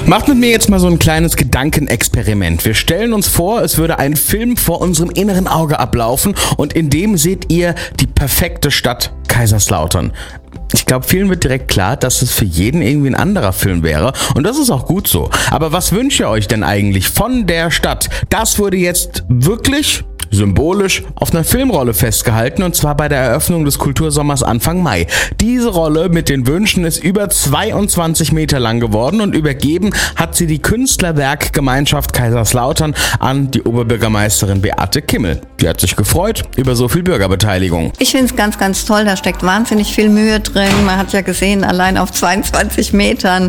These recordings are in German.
Macht mit mir jetzt mal so ein kleines Gedankenexperiment. Wir stellen uns vor, es würde ein Film vor unserem inneren Auge ablaufen und in dem seht ihr die perfekte Stadt Kaiserslautern. Ich glaube, vielen wird direkt klar, dass es für jeden irgendwie ein anderer Film wäre und das ist auch gut so. Aber was wünscht ihr euch denn eigentlich von der Stadt? Das wurde jetzt wirklich symbolisch auf einer Filmrolle festgehalten und zwar bei der Eröffnung des Kultursommers Anfang Mai. Diese Rolle mit den Wünschen ist über 22 Meter lang geworden und übergeben hat sie die Künstlerwerkgemeinschaft Kaiserslautern an die Oberbürgermeisterin Beate Kimmel. Die hat sich gefreut über so viel Bürgerbeteiligung. Ich finde es ganz, ganz toll, da steckt wahnsinnig viel Mühe drin. Man hat ja gesehen, allein auf 22 Metern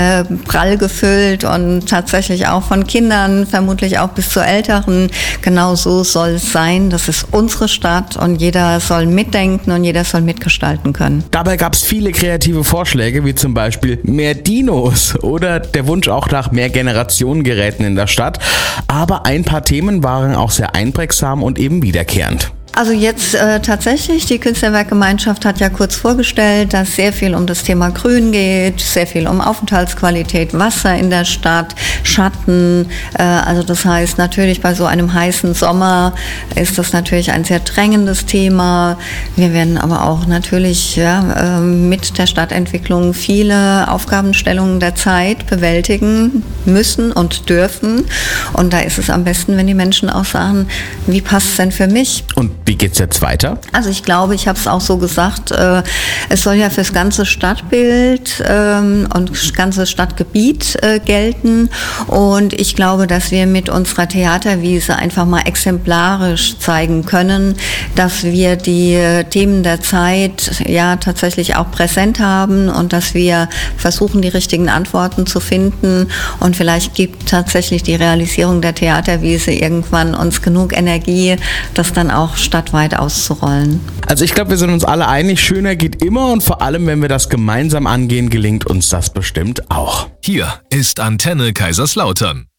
prall gefüllt und tatsächlich auch von Kindern, vermutlich auch bis zu Älteren. Genau so soll es sein. Das ist unsere Stadt und jeder soll mitdenken und jeder soll mitgestalten können. Dabei gab es viele kreative Vorschläge, wie zum Beispiel mehr Dinos oder der Wunsch auch nach mehr Generationengeräten in der Stadt. Aber ein paar Themen waren auch sehr einprägsam und eben wiederkehrend. Also jetzt tatsächlich, die Künstlerwerkgemeinschaft hat ja kurz vorgestellt, dass sehr viel um das Thema Grün geht, sehr viel um Aufenthaltsqualität, Wasser in der Stadt, Schatten. Also das heißt natürlich bei so einem heißen Sommer ist das natürlich ein sehr drängendes Thema. Wir werden aber auch natürlich mit der Stadtentwicklung viele Aufgabenstellungen der Zeit bewältigen müssen und dürfen. Und da ist es am besten, wenn die Menschen auch sagen, wie passt es denn für mich? Und wie geht's jetzt weiter? Also ich glaube, ich habe es auch so gesagt, es soll ja fürs ganze Stadtbild und das ganze Stadtgebiet gelten. Und ich glaube, dass wir mit unserer Theaterwiese einfach mal exemplarisch zeigen können, dass wir die Themen der Zeit ja tatsächlich auch präsent haben und dass wir versuchen, die richtigen Antworten zu finden. Und vielleicht gibt tatsächlich die Realisierung der Theaterwiese irgendwann uns genug Energie, das dann auch stadtweit auszurollen. Also ich glaube, wir sind uns alle einig, schöner geht immer und vor allem, wenn wir das gemeinsam angehen, gelingt uns das bestimmt auch. Hier ist Antenne Kaiserslautern.